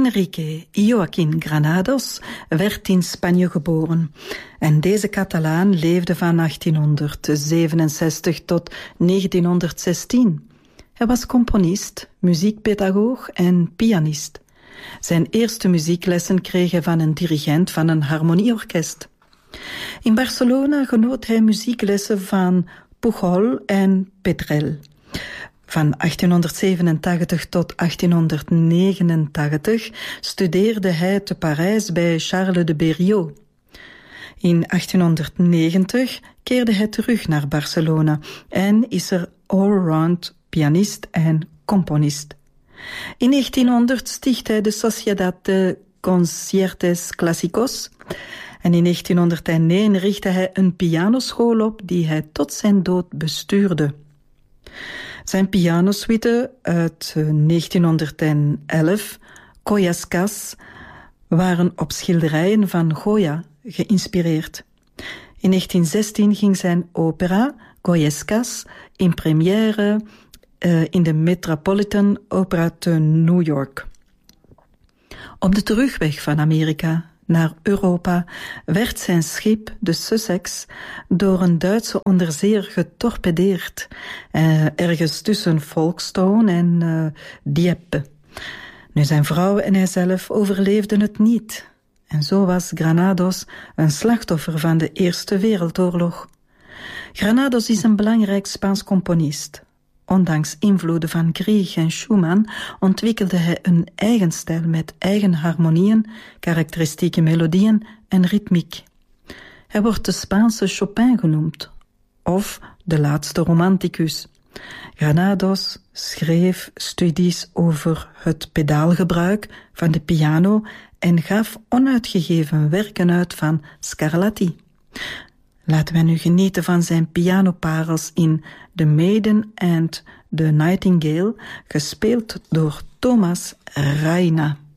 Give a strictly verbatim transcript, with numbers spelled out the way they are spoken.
Enrique Joaquín Granados werd in Spanje geboren en deze Catalaan leefde van achttienhonderdzevenenzestig tot negentienhonderdzestien. Hij was componist, muziekpedagoog en pianist. Zijn eerste muzieklessen kreeg hij van een dirigent van een harmonieorkest. In Barcelona genoot hij muzieklessen van Pujol en Pedrell. Van achttienhonderdzevenentachtig tot achttienhonderdnegenentachtig studeerde hij te Parijs bij Charles de Berriot. In achttienhonderdnegentig keerde hij terug naar Barcelona en is er allround pianist en componist. In negentienhonderd sticht hij de Sociedad de Conciertos Clásicos en in negentienhonderdéén richtte hij een pianoschool op die hij tot zijn dood bestuurde. Zijn pianosuite uit negentienhonderdelf, Goyascas, waren op schilderijen van Goya geïnspireerd. In negentien zestien ging zijn opera, Goyascas, in première uh, in de Metropolitan Opera te New York. Op de terugweg van Amerika naar Europa werd zijn schip, de Sussex, door een Duitse onderzeeër getorpedeerd, uh, ergens tussen Folkestone en uh, Dieppe. Nu, zijn vrouw en hijzelf overleefden het niet. En zo was Granados een slachtoffer van de Eerste Wereldoorlog. Granados is een belangrijk Spaans componist. Ondanks invloeden van Grieg en Schumann ontwikkelde hij een eigen stijl met eigen harmonieën, karakteristieke melodieën en ritmiek. Hij wordt de Spaanse Chopin genoemd, of de laatste romanticus. Granados schreef studies over het pedaalgebruik van de piano en gaf onuitgegeven werken uit van Scarlatti. Laten wij nu genieten van zijn pianoparels in The Maiden and the Nightingale, gespeeld door Thomas Reyna.